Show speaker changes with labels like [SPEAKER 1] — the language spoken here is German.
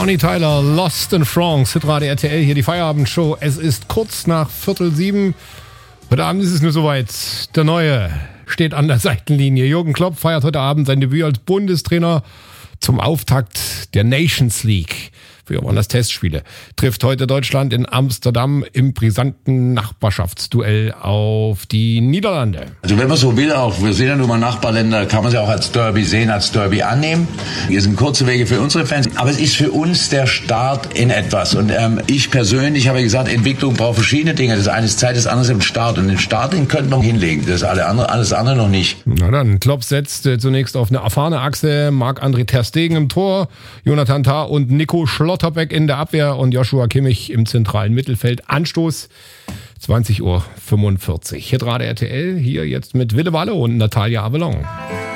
[SPEAKER 1] Bonnie Tyler, Lost in France, Hitradio RTL, hier die Feierabendshow. Es ist kurz nach 6:45. Heute Abend ist es nur soweit. Der Neue steht an der Seitenlinie. Jürgen Klopp feiert heute Abend sein Debüt als Bundestrainer zum Auftakt der Nations League. Früher waren das Testspiele. Trifft heute Deutschland in Amsterdam im brisanten Nachbarschaftsduell auf die Niederlande.
[SPEAKER 2] Also wenn man so will, auch wir sind ja nun mal Nachbarländer, kann man sie auch als Derby sehen, als Derby annehmen. Hier sind kurze Wege für unsere Fans, aber es ist für uns der Start in etwas. Und ich persönlich habe gesagt, Entwicklung braucht verschiedene Dinge. Das eine ist Zeit, das andere ist im Start. Und den Start, den könnte man hinlegen. Das ist alles andere noch nicht.
[SPEAKER 1] Na dann, Klopp setzt zunächst auf eine erfahrene Achse. Marc-André ter Stegen im Tor, Jonathan Tah und Nico Schlotterbeck in der Abwehr und Joshua Kimmich im zentralen Mittelfeld. Anstoß 20:45 Uhr. Hitradio RTL, hier jetzt mit Wille Walle und Natalia Avalon.